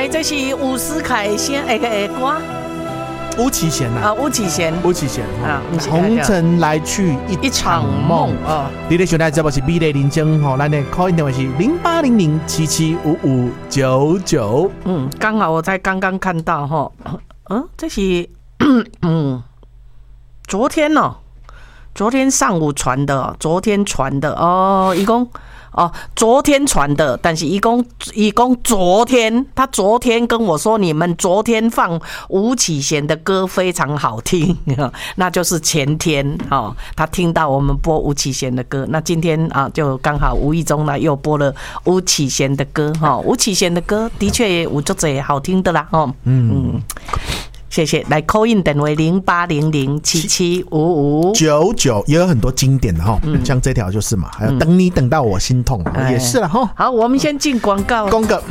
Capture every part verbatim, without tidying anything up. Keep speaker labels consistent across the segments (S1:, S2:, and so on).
S1: 来这是伍思凯先诶诶歌。
S2: 巫启贤呐，
S1: 啊，巫启贤，
S2: 巫启贤
S1: 啊，
S2: 红尘来去一场梦啊！你的选择节目是美丽人生吼，咱的 call in 电话是零八零零七七五五九九。
S1: 嗯，刚好我才刚刚看到哈，嗯，这是嗯，昨天哦，昨天上午传的，昨天传的哦，一共。哦，昨天传的，但是一共一共昨天，他昨天跟我说，你们昨天放吴启贤的歌非常好听，那就是前天哦，他听到我们播吴启贤的歌，那今天啊就刚好无意中呢又播了吴启贤的歌哈，吴启贤的歌的确有足多好听的啦哦，嗯嗯。谢谢，来 call in 电话零八零零七七五五
S2: 九九，也有很多经典的哈，嗯、像这条就是嘛，还有等你等到我心痛，嗯、也是了哈。
S1: 好，我们先进广告，
S2: 公告。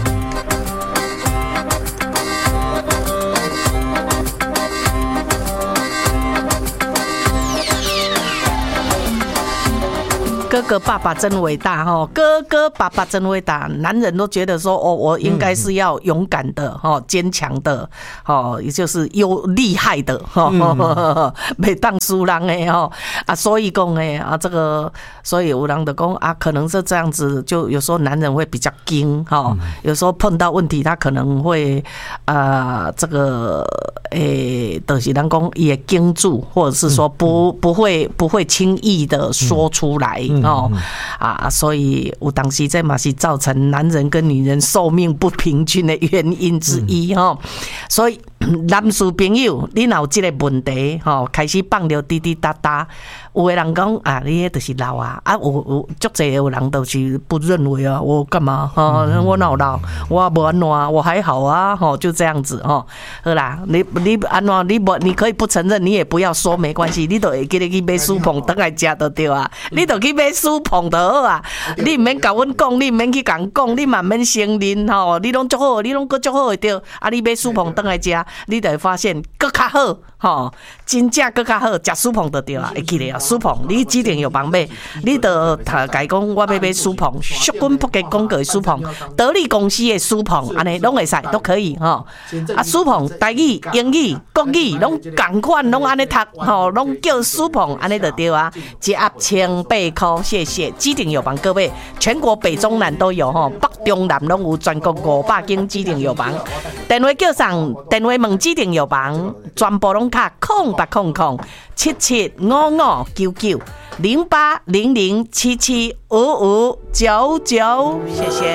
S1: 哥哥爸爸真伟大哈，哥哥爸爸真伟大，男人都觉得说哦，我应该是要勇敢的哈，坚强的哈，也就是有厉害的哈，没当输人的哈啊，所以讲哎啊这个，所以有人的讲啊，可能是这样子，就有时候男人会比较惊哈，有时候碰到问题他可能会呃这个诶，就是人讲也惊住，或者是说不不会不会轻易的说出来。哦啊，所以有当时这嘛是造成男人跟女人寿命不平均的原因之一哈、嗯。所以男士朋友，你若有这个问题哈，开始放了滴滴答答，有的人讲啊，你迄就是老啊，啊有有足侪有人都是不认为啊，我干嘛哈？我哪有老？我无安怎，我还好啊，哈，就这样子哈。好啦，你你安怎？你不你可以不承认，你也不要说没关系，你都会记得去买薯碰回来吃就对啊，你都去买薯碰就好啊，你唔免甲阮讲，你唔免去共讲，你嘛免承认吼，你拢足好，你拢搁足好会对，啊，你买薯碰回来吃，你就会发现搁较好，吼，真正搁较好，食薯碰就对啊，会记得啊，薯碰你指定有帮买，你就他甲伊讲，我要买薯碰，旭君福嘅广告的薯碰，得力公司的薯碰，安尼拢会使，都可以吼。啊，薯碰台语、英语、国语拢共款，拢安尼读，吼，拢叫薯碰，安尼就对啊，一盒千八块，谢谢，指定有帮各位，全国北中南都有吼，北中南拢有，全国五百间指定有帮，电话叫上，电话问指定有帮，全部拢卡空八空空七七五五九九零八零零七七五五九九，谢谢。